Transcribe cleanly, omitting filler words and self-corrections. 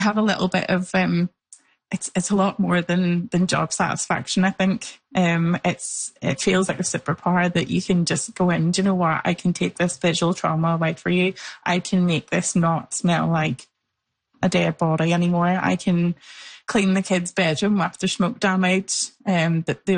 have a little bit of it's a lot more than job satisfaction. I think it feels like a superpower that you can just go in. Do you know what? I can take this visual trauma away for you. I can make this not smell like a dead body anymore. I can clean the kids' bedroom after smoke damage that they